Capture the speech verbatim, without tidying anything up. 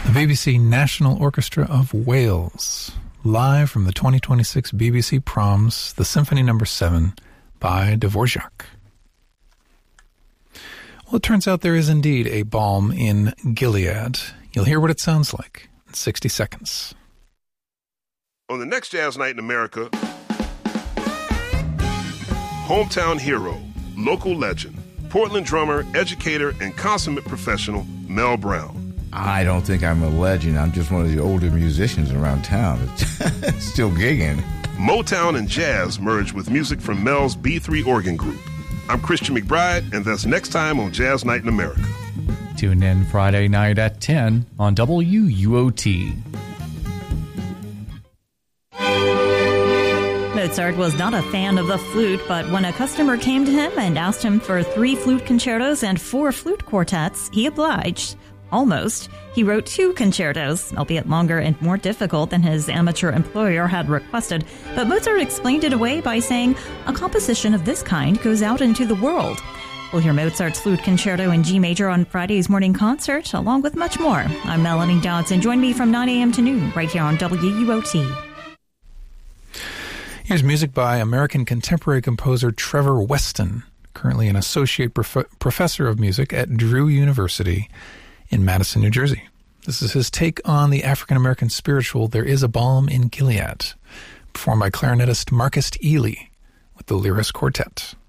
The B B C National Orchestra of Wales, live from the twenty twenty-six B B C Proms, the Symphony Number seven by Dvorak. Well, it turns out there is indeed a balm in Gilead. You'll hear what it sounds like in sixty seconds. On the next Jazz Night in America, hometown hero, local legend, Portland drummer, educator, and consummate professional, Mel Brown. I don't think I'm a legend. I'm just one of the older musicians around town. Still gigging. Motown and jazz merge with music from Mel's B three Organ Group. I'm Christian McBride, and that's next time on Jazz Night in America. Tune in Friday night at ten on W U O T. Mozart was not a fan of the flute, but when a customer came to him and asked him for three flute concertos and four flute quartets, he obliged. Almost. He wrote two concertos, albeit longer and more difficult than his amateur employer had requested, but Mozart explained it away by saying, a composition of this kind goes out into the world. We'll hear Mozart's flute concerto in G major on Friday's morning concert, along with much more. I'm Melanie Dodson. Join me from nine a.m. to noon, right here on W U O T. Here's music by American contemporary composer Trevor Weston, currently an associate prof- professor of music at Drew University in Madison, New Jersey. This is his take on the African-American spiritual There Is a Balm in Gilead, performed by clarinetist Marcus Ely with the Lyris Quartet.